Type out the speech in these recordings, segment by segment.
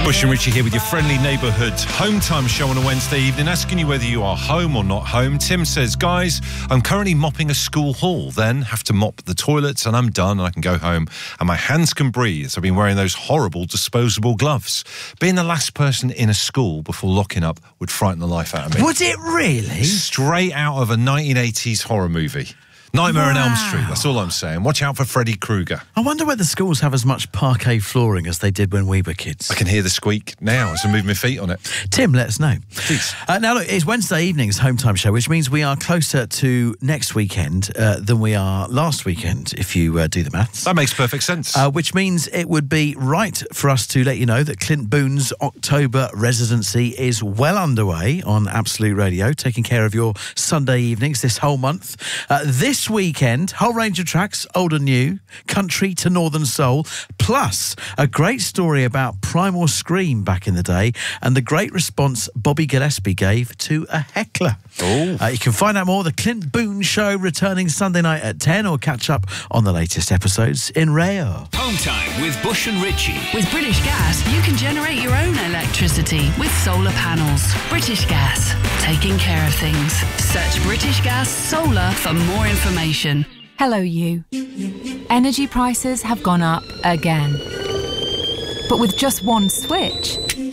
Bush and Richie here with your friendly neighbourhood home time show on a Wednesday evening, asking you whether you are home or not home. Tim says, guys, I'm currently mopping a school hall, then have to mop the toilets and I'm done and I can go home and my hands can breathe. I've been wearing those horrible disposable gloves. Being the last person in a school before locking up would frighten the life out of me. Would it really? Straight out of a 1980s horror movie. Nightmare on Elm Street, that's all I'm saying. Watch out for Freddy Krueger. I wonder whether schools have as much parquet flooring as they did when we were kids. I can hear the squeak now as I move my feet on it. Tim, let us know. Please. Now, look, it's Wednesday evening's home time show, which means we are closer to next weekend than we are last weekend, if you do the maths. That makes perfect sense. Which means it would be right for us to let you know that Clint Boone's October residency is well underway on Absolute Radio, taking care of your Sunday evenings this whole month. This weekend, whole range of tracks, old and new, country to northern soul, plus a great story about Primal Scream back in the day and the great response Bobby Gillespie gave to a heckler. You can find out more, The Clint Boone Show, returning Sunday night at 10, or catch up on the latest episodes in Rayo. Home time with Bush and Richie. With British Gas, you can generate your own electricity with solar panels. British Gas, taking care of things. Search British Gas Solar for more information. Hello, you. Energy prices have gone up again. But with just one switch,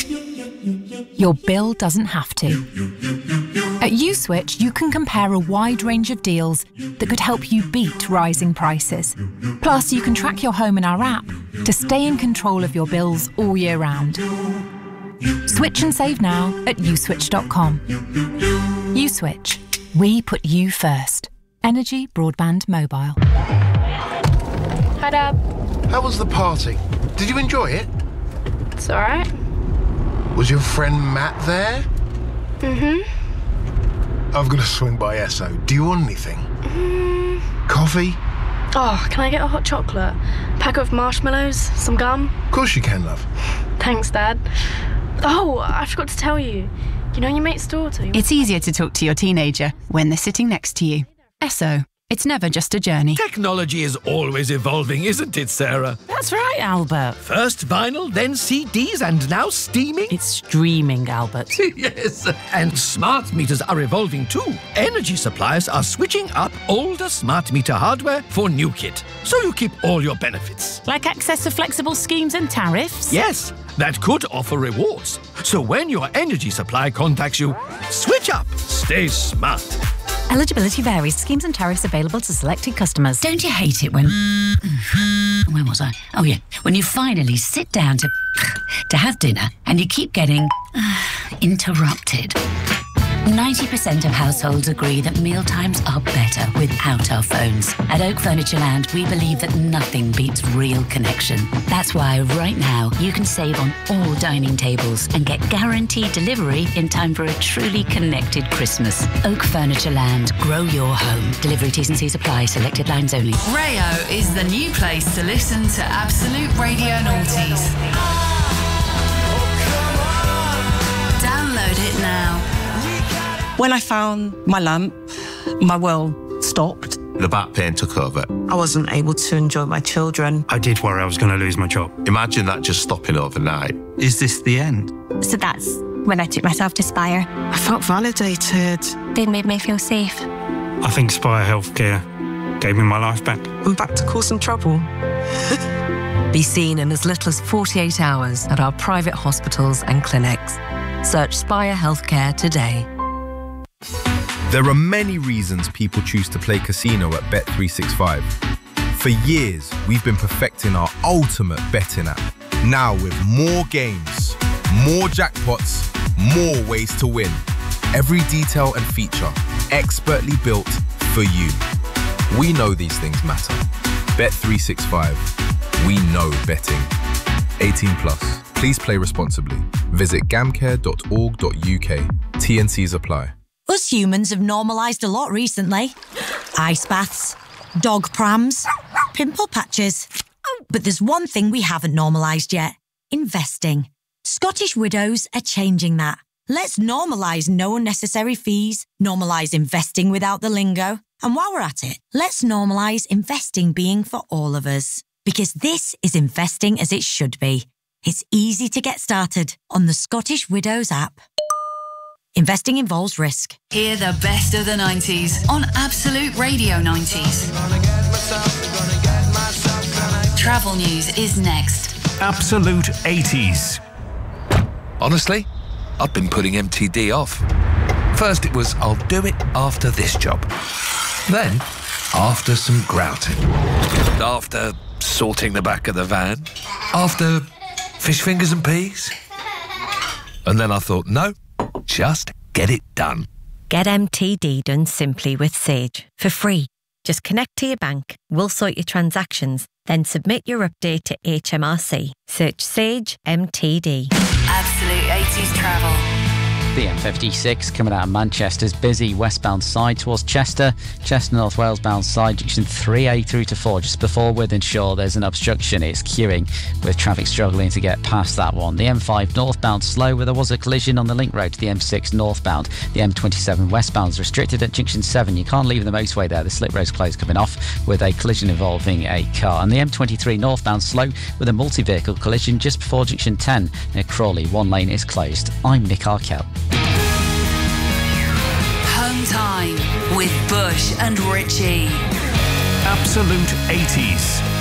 your bill doesn't have to. At USwitch, you can compare a wide range of deals that could help you beat rising prices. Plus, you can track your home in our app to stay in control of your bills all year round. Switch and save now at uswitch.com. USwitch. We put you first. Energy Broadband Mobile. Hi, Dad. How was the party? Did you enjoy it? It's alright. Was your friend Matt there? I've got to swing by Esso. Do you want anything? Coffee? Oh, can I get a hot chocolate? Packet of marshmallows? Some gum? Of course you can, love. Thanks, Dad. Oh, I forgot to tell you. You know your mate's daughter? It's easier to talk to your teenager when they're sitting next to you. Esso. It's never just a journey. Technology is always evolving, isn't it, Sarah? That's right, Albert. First vinyl, then CDs, and now streaming? It's streaming, Albert. Yes, and smart meters are evolving too. Energy suppliers are switching up older smart meter hardware for new kit, so you keep all your benefits. Like access to flexible schemes and tariffs? Yes, that could offer rewards. So when your energy supply contacts you, switch up. Stay smart. Eligibility varies. Schemes and tariffs available to selected customers. Don't you hate it when... Where was I? Oh, yeah. When you finally sit down to have dinner and you keep getting interrupted. 90% of households agree that mealtimes are better without our phones. At Oak Furniture Land, we believe that nothing beats real connection. That's why right now you can save on all dining tables and get guaranteed delivery in time for a truly connected Christmas. Oak Furniture Land. Grow your home. Delivery T's and C's apply. Selected lines only. Rayo is the new place to listen to Absolute Radio Noughties. Download it now. When I found my lamp, my world stopped. The back pain took over. I wasn't able to enjoy my children. I did worry I was going to lose my job. Imagine that just stopping overnight. Is this the end? So that's when I took myself to Spire. I felt validated. They made me feel safe. I think Spire Healthcare gave me my life back. I'm back to causing trouble. Be seen in as little as 48 hours at our private hospitals and clinics. Search Spire Healthcare today. There are many reasons people choose to play casino at Bet365. For years, we've been perfecting our ultimate betting app. Now with more games, more jackpots, more ways to win. Every detail and feature expertly built for you. We know these things matter. Bet365. We know betting. 18 plus. Please play responsibly. Visit gamcare.org.uk. T&Cs apply. Us humans have normalised a lot recently. Ice baths, dog prams, pimple patches. But there's one thing we haven't normalised yet. Investing. Scottish Widows are changing that. Let's normalise no unnecessary fees, normalise investing without the lingo. And while we're at it, let's normalise investing being for all of us. Because this is investing as it should be. It's easy to get started on the Scottish Widows app. Investing involves risk. Hear the best of the 90s on Absolute Radio 90s. Travel news is next. Absolute 80s. Honestly, I've been putting MTD off. First it was, I'll do it after this job. Then, after some grouting. After sorting the back of the van. After fish fingers and peas. And then I thought, no, just get it done. Get MTD done simply with Sage for free. Just connect to your bank, we'll sort your transactions, then submit your update to HMRC. Search Sage MTD. Absolute 80s travel. The M56 coming out of Manchester's busy westbound side towards Chester. Chester North Wales bound side, junction 3A through to 4. Just before Wythenshawe, there's an obstruction. It's queuing with traffic struggling to get past that one. The M5 northbound slow where there was a collision on the link road to the M6 northbound. The M27 westbound is restricted at junction 7. You can't leave the motorway there. The slip road's closed coming off with a collision involving a car. And the M23 northbound slow with a multi-vehicle collision just before junction 10 near Crawley. One lane is closed. I'm Nick Arkell. Home time with Bush and Richie. Absolute 80s.